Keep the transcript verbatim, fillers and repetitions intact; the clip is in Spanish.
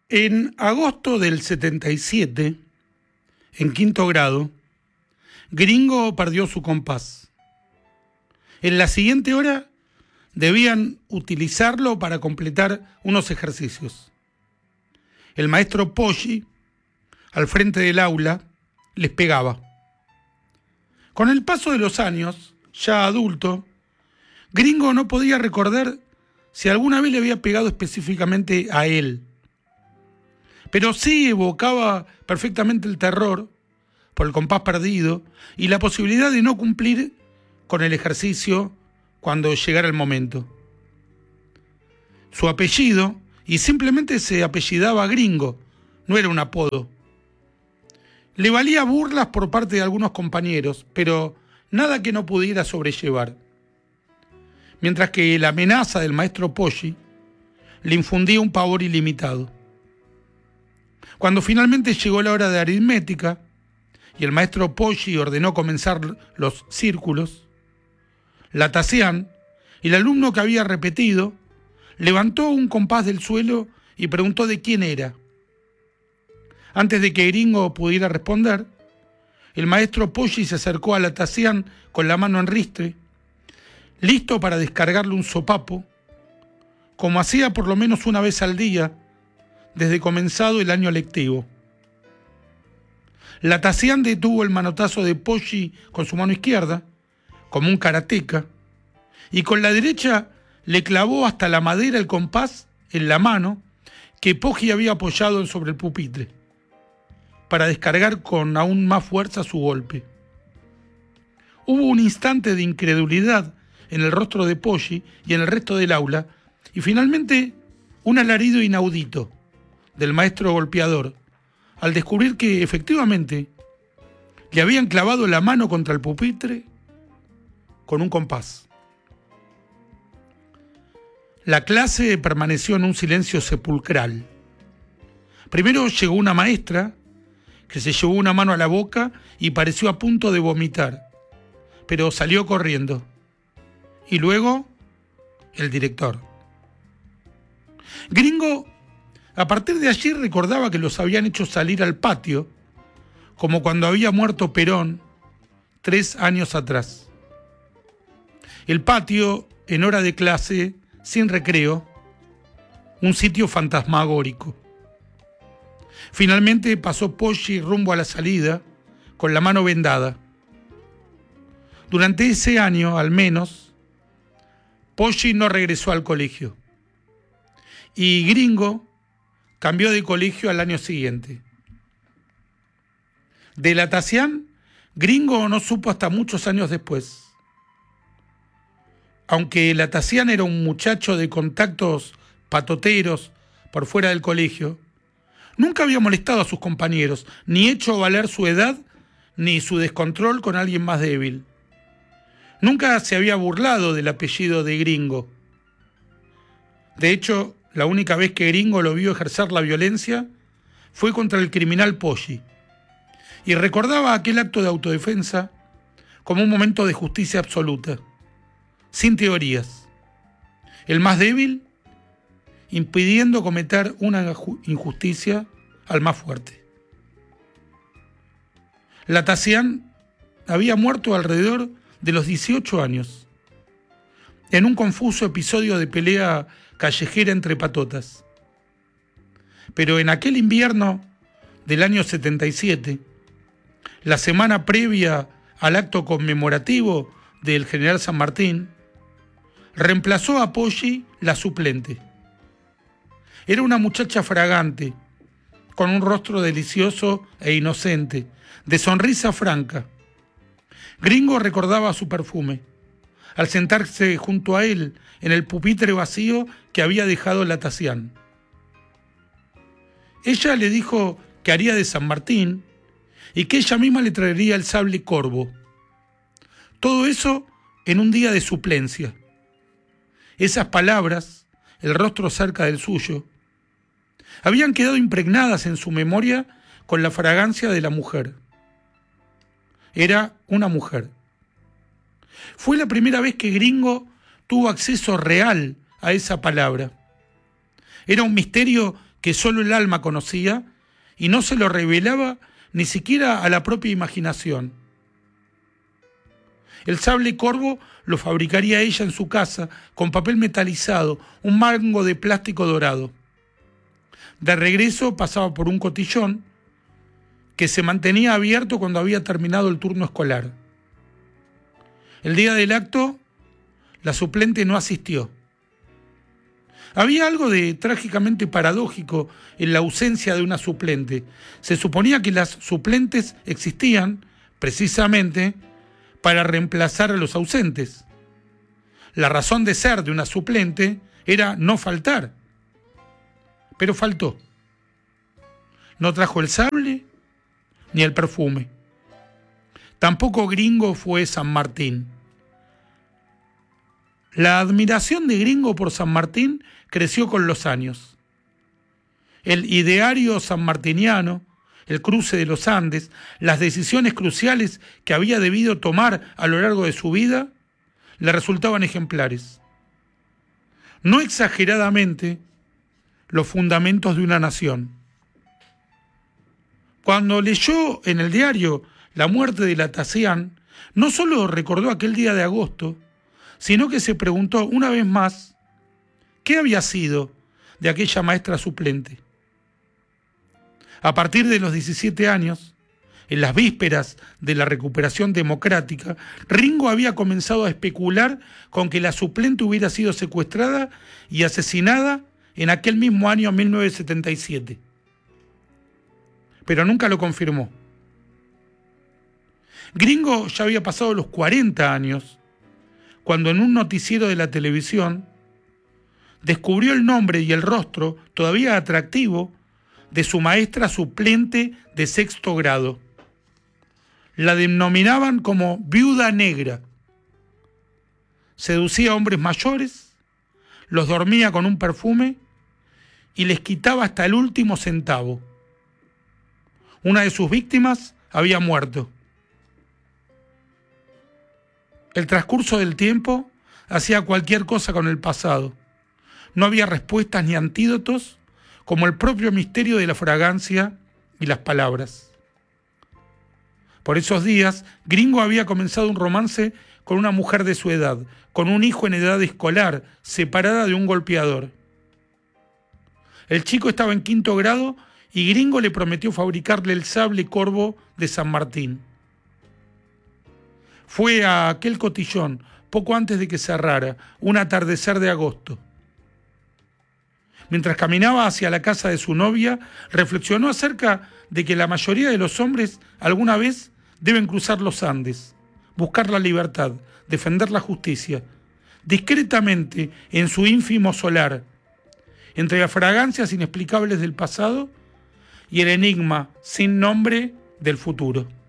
En agosto del setenta y siete, en quinto grado, Gringo perdió su compás. En la siguiente hora debían utilizarlo para completar unos ejercicios. El maestro Poggi, al frente del aula, les pegaba. Con el paso de los años, ya adulto, Gringo no podía recordar si alguna vez le había pegado específicamente a él. Pero sí evocaba perfectamente el terror por el compás perdido y la posibilidad de no cumplir con el ejercicio cuando llegara el momento. Su apellido, y simplemente se apellidaba Gringo, no era un apodo. Le valía burlas por parte de algunos compañeros, pero nada que no pudiera sobrellevar. Mientras que la amenaza del maestro Poggi le infundía un pavor ilimitado. Cuando finalmente llegó la hora de aritmética y el maestro Poggi ordenó comenzar los círculos, Latassian, el alumno que había repetido, levantó un compás del suelo y preguntó de quién era. Antes de que Gringo pudiera responder, el maestro Poggi se acercó a Latassian con la mano en ristre, listo para descargarle un sopapo, como hacía por lo menos una vez al día desde comenzado el año lectivo. Latassian detuvo el manotazo de Poggi con su mano izquierda, como un karateca, y con la derecha le clavó hasta la madera el compás en la mano que Poggi había apoyado sobre el pupitre, para descargar con aún más fuerza su golpe. Hubo un instante de incredulidad en el rostro de Poggi y en el resto del aula, y finalmente un alarido inaudito del maestro golpeador, al descubrir que efectivamente le habían clavado la mano contra el pupitre con un compás. La clase permaneció en un silencio sepulcral. Primero llegó una maestra que se llevó una mano a la boca y pareció a punto de vomitar, pero salió corriendo. Y luego, el director. Gringo, a partir de allí, recordaba que los habían hecho salir al patio, como cuando había muerto Perón, tres años atrás. El patio, en hora de clase, sin recreo, un sitio fantasmagórico. Finalmente pasó Poggi rumbo a la salida, con la mano vendada. Durante ese año, al menos, Poggi no regresó al colegio. Y Gringo cambió de colegio al año siguiente. De Latassian, Gringo no supo hasta muchos años después. Aunque Latassian era un muchacho de contactos patoteros por fuera del colegio, nunca había molestado a sus compañeros, ni hecho valer su edad, ni su descontrol con alguien más débil. Nunca se había burlado del apellido de Gringo. De hecho, la única vez que Gringo lo vio ejercer la violencia fue contra el criminal Poggi, y recordaba aquel acto de autodefensa como un momento de justicia absoluta, sin teorías. El más débil impidiendo cometer una injusticia al más fuerte. Latassian había muerto alrededor de los dieciocho años, en un confuso episodio de pelea callejera entre patotas. Pero en aquel invierno del año setenta y siete, la semana previa al acto conmemorativo del general San Martín, reemplazó a Poggi la suplente. Era una muchacha fragante, con un rostro delicioso e inocente, de sonrisa franca. Gringo recordaba su perfume, al sentarse junto a él en el pupitre vacío que había dejado Latassian. Ella le dijo que haría de San Martín y que ella misma le traería el sable corvo. Todo eso en un día de suplencia. Esas palabras, el rostro cerca del suyo, habían quedado impregnadas en su memoria con la fragancia de la mujer. Era una mujer. Fue la primera vez que Gringo tuvo acceso real a esa palabra. Era un misterio que solo el alma conocía y no se lo revelaba ni siquiera a la propia imaginación. El sable corvo lo fabricaría ella en su casa con papel metalizado, un mango de plástico dorado. De regreso pasaba por un cotillón que se mantenía abierto cuando había terminado el turno escolar. El día del acto, la suplente no asistió. Había algo de trágicamente paradójico en la ausencia de una suplente. Se suponía que las suplentes existían, precisamente, para reemplazar a los ausentes. La razón de ser de una suplente era no faltar. Pero faltó. No trajo el sable ni el perfume. Tampoco Gringo fue San Martín. La admiración de Gringo por San Martín creció con los años. El ideario sanmartiniano, el cruce de los Andes, las decisiones cruciales que había debido tomar a lo largo de su vida, le resultaban ejemplares. No exageradamente, los fundamentos de una nación. Cuando leyó en el diario la muerte de Latassian, no solo recordó aquel día de agosto, sino que se preguntó una vez más qué había sido de aquella maestra suplente. A partir de los diecisiete años, en las vísperas de la recuperación democrática, Ringo había comenzado a especular con que la suplente hubiera sido secuestrada y asesinada en aquel mismo año mil novecientos setenta y siete. Pero nunca lo confirmó. Gringo ya había pasado los cuarenta años, cuando en un noticiero de la televisión descubrió el nombre y el rostro todavía atractivo de su maestra suplente de sexto grado. La denominaban como viuda negra. Seducía a hombres mayores, los dormía con un perfume y les quitaba hasta el último centavo. Una de sus víctimas había muerto. El transcurso del tiempo hacía cualquier cosa con el pasado. No había respuestas ni antídotos, como el propio misterio de la fragancia y las palabras. Por esos días, Gringo había comenzado un romance con una mujer de su edad, con un hijo en edad escolar, separada de un golpeador. El chico estaba en quinto grado y Gringo le prometió fabricarle el sable corvo de San Martín. Fue a aquel cotillón poco antes de que cerrara, un atardecer de agosto. Mientras caminaba hacia la casa de su novia, reflexionó acerca de que la mayoría de los hombres alguna vez deben cruzar los Andes, buscar la libertad, defender la justicia, discretamente en su ínfimo solar, entre las fragancias inexplicables del pasado y el enigma sin nombre del futuro.